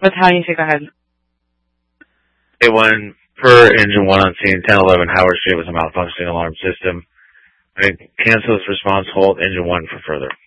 Battalion 2, go ahead. A1, per engine 1 on scene, 1011 Howard Street was a malfunctioning alarm system. Cancel this response, hold engine 1 for further.